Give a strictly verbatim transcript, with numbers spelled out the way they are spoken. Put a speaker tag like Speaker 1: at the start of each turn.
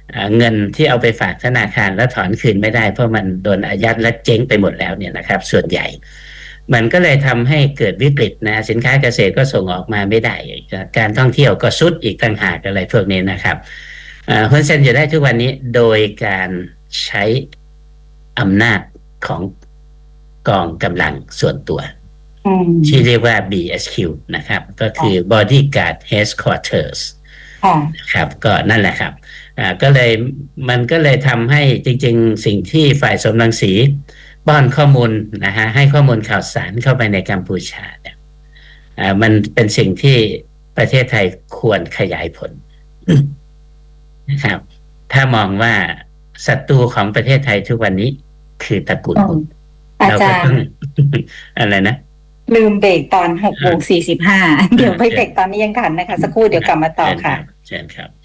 Speaker 1: เงินที่เอาไปฝากธนาคารแล้วถอนคืนไม่ได้เพราะมันโดนอายัดและเจ๊งไปหมดแล้วเนี่ยนะครับส่วนใหญ่มันก็เลยทำให้เกิดวิกฤตนะสินค้าเกษตรก็ส่งออกมาไม่ได้การท่องเที่ยวก็ซุดอีกต่างหากอะไรพวกนี้นะครับฮุนเซนอยู่ได้ทุกวันนี้โดยการใช้อำนาจของกองกำลังส่วนตัวที่เรียกว่า บี เอส คิว นะครับก็คือ Bodyguard Headquarters นะครับก็นั่นแหละครับอ่าก็เลยมันก็เลยทำให้จริงๆสิ่งที่ฝ่ายสมรังสีป้อนข้อมูลนะฮะให้ข้อมูลข่าวสารเข้าไปในกัมพูชาเนี่ยอ่ามันเป็นสิ่งที่ประเทศไทยควรขยายผลนะครับถ้ามองว่าศัตรูของประเทศไทยทุกวันนี้คือตระกูลหุ้นเราก็ต้องอะไรนะ
Speaker 2: ลืมเบรกตอนหกโมงสี่สิบห้าเดี๋ยวไปเบรกตอนนี้ยังทันนะคะสักครู่เดี๋ยวกลับมาต่อค่ะ
Speaker 1: เชิญครับ